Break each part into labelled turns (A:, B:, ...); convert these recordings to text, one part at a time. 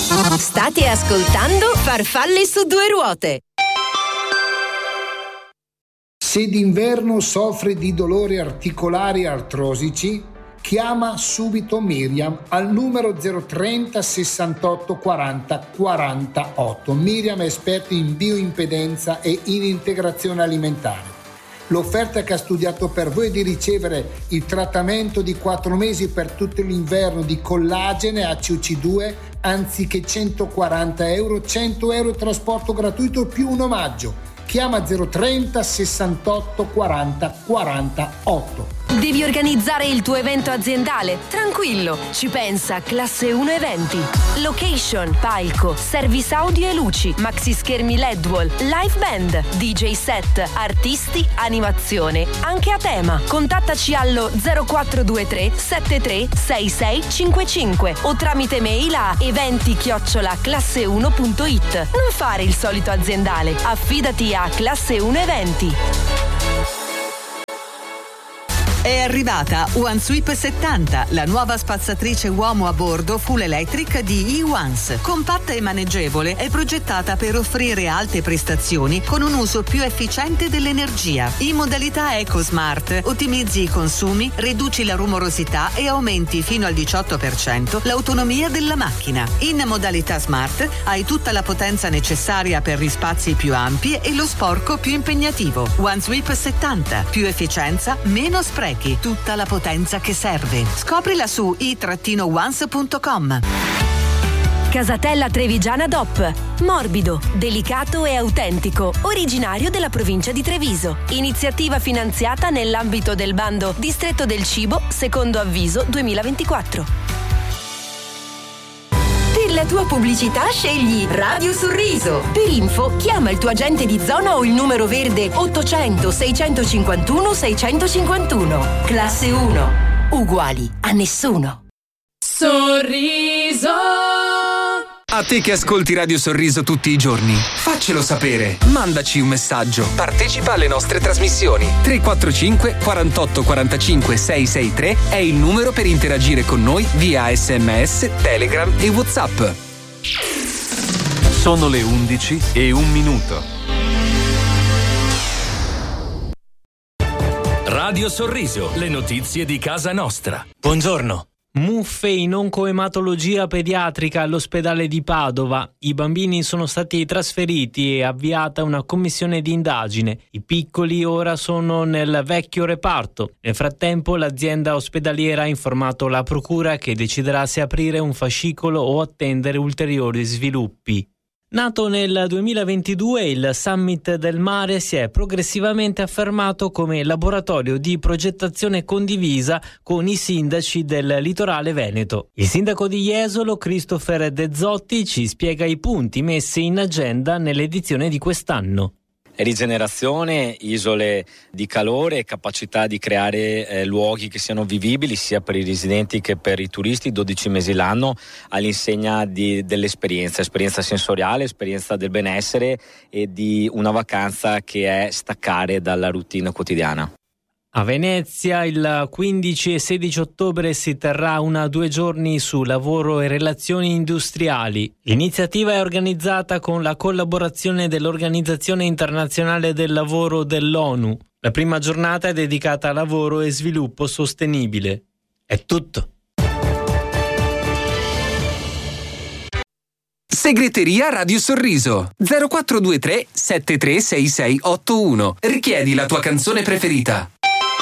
A: State ascoltando Farfalle su due ruote.
B: Se d'inverno soffri di dolori articolari e artrosici, chiama subito Miriam al numero 030 68 40 48. Miriam è esperta in bioimpedenza e in integrazione alimentare. L'offerta che ha studiato per voi è di ricevere il trattamento di 4 mesi per tutto l'inverno di collagene HUC2 anziché 140 euro, 100 euro trasporto gratuito più un omaggio. Chiama 030 68 40 48.
A: Devi organizzare il tuo evento aziendale? Tranquillo, ci pensa Classe 1 Eventi. Location, palco, service audio e luci, maxi schermi LED wall, live band, DJ set, artisti, animazione, anche a tema. Contattaci allo 0423 73 6655 o tramite mail a eventi@classe1.it. Non fare il solito aziendale, affidati a Classe 1 Eventi.
C: È arrivata OneSweep 70, la nuova spazzatrice uomo a bordo full electric di E-Ones. Compatta e maneggevole, è progettata per offrire alte prestazioni con un uso più efficiente dell'energia. In modalità EcoSmart ottimizzi i consumi, riduci la rumorosità e aumenti fino al 18% l'autonomia della macchina. In modalità Smart hai tutta la potenza necessaria per gli spazi più ampi e lo sporco più impegnativo. OneSweep 70, più efficienza, meno sprechi. Tutta la potenza che serve. Scoprila su i-ones.com.
A: Casatella Trevigiana DOP. Morbido, delicato e autentico, originario della provincia di Treviso. Iniziativa finanziata nell'ambito del bando Distretto del Cibo, secondo avviso 2024. Per la tua pubblicità scegli Radio Sorriso. Per info chiama il tuo agente di zona o il numero verde 800 651 651. Classe 1. Uguali a nessuno.
D: Sorriso.
E: A te che ascolti Radio Sorriso tutti i giorni, faccelo sapere. Mandaci un messaggio. Partecipa alle nostre trasmissioni. 345 48 45 663 è il numero per interagire con noi via SMS, Telegram e WhatsApp.
F: Sono le 11:01.
G: Radio Sorriso, le notizie di casa nostra.
H: Buongiorno. Muffe in oncoematologia pediatrica all'ospedale di Padova. I bambini sono stati trasferiti e avviata una commissione di indagine. I piccoli ora sono nel vecchio reparto. Nel frattempo l'azienda ospedaliera ha informato la procura che deciderà se aprire un fascicolo o attendere ulteriori sviluppi. Nato nel 2022, il Summit del Mare si è progressivamente affermato come laboratorio di progettazione condivisa con i sindaci del litorale veneto. Il sindaco di Jesolo, Christopher De Zotti, ci spiega i punti messi in agenda nell'edizione di quest'anno.
I: Rigenerazione, isole di calore, capacità di creare luoghi che siano vivibili sia per i residenti che per i turisti, 12 mesi l'anno, all'insegna dell'esperienza sensoriale, esperienza del benessere e di una vacanza che è staccare dalla routine quotidiana.
H: A Venezia il 15 e 16 ottobre si terrà una 2 giorni su lavoro e relazioni industriali. L'iniziativa è organizzata con la collaborazione dell'Organizzazione Internazionale del Lavoro dell'ONU. La prima giornata è dedicata a lavoro e sviluppo sostenibile. È tutto.
E: Segreteria Radio Sorriso 0423 736681. Richiedi la tua canzone preferita.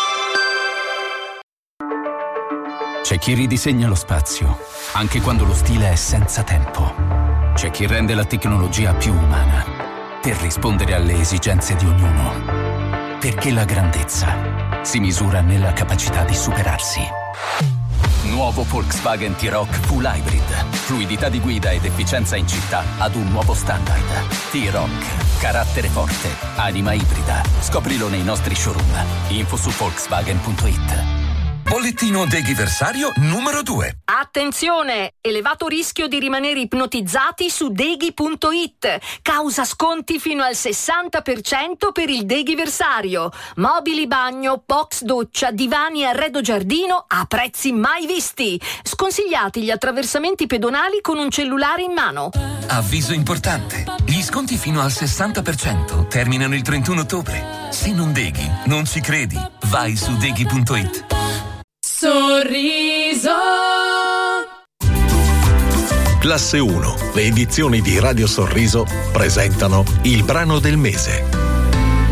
J: C'è chi ridisegna lo spazio, anche quando lo stile è senza tempo. C'è chi rende la tecnologia più umana, per rispondere alle esigenze di ognuno. Perché la grandezza si misura nella capacità di superarsi. Nuovo Volkswagen T-Roc Full Hybrid. Fluidità di guida ed efficienza in città ad un nuovo standard. T-Roc. Carattere forte. Anima ibrida. Scoprilo nei nostri showroom. Info su Volkswagen.it.
K: Bollettino deghiversario numero 2.
L: Attenzione! Elevato rischio di rimanere ipnotizzati su deghi.it. Causa sconti fino al 60% per il deghiversario. Mobili bagno, box doccia, divani e arredo giardino a prezzi mai visti. Sconsigliati gli attraversamenti pedonali con un cellulare in mano.
K: Avviso importante. Gli sconti fino al 60% terminano il 31 ottobre. Se non deghi, non ci credi. Vai su deghi.it.
D: Sorriso.
M: Classe 1, le edizioni di Radio Sorriso presentano il brano del mese.